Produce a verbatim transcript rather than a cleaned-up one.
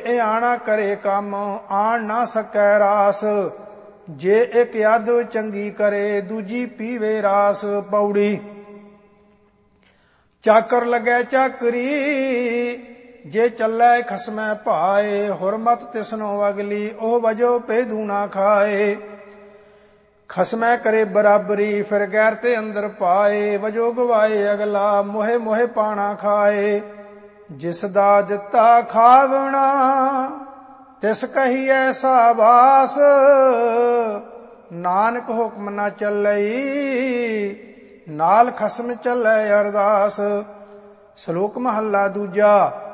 ਇਆਣਾ ਕਰੇ ਕੰਮ ਆਣ ਨਾ ਸਕੈ ਰਾਸ। ਜੇ ਇੱਕ ਯਦ ਚੰਗੀ ਕਰੇ ਦੂਜੀ ਪੀਵੇ ਰਾਸ। ਪੌੜੀ ਚਾਕਰ ਲੱਗੈ ਚਾਕਰੀ ਜੇ ਚੱਲੈ ਖਸਮੈ ਭਾਏ। ਹੁਰਮਤ ਤਿਸਨੋ ਅਗਲੀ ਉਹ ਵਜੋ ਭੇਦੂ ਨਾ ਖਾਏ। ਖਸਮੈ ਕਰੇ ਬਰਾਬਰੀ ਫਿਰ ਗੈਰ ਤੇ ਅੰਦਰ ਪਾਏ। ਵਜੋ ਗਵਾਏ ਅਗਲਾ ਮੋਹਿ ਮੋਹਿ ਪਾਣਾ ਖਾਏ। ਜਿਸ ਦਾ ਦਿੱਤਾ ਖਾਵਣਾ ਤਿਸ ਕਹੀ ਐਸਾ ਬਾਸ। ਨਾਨਕ ਹੁਕਮ ਨਾ ਚੱਲਈ ਨਾਲ ਖਸਮ ਚੱਲੈ ਅਰਦਾਸ। ਸ਼ਲੋਕ ਮਹੱਲਾ ਦੂਜਾ।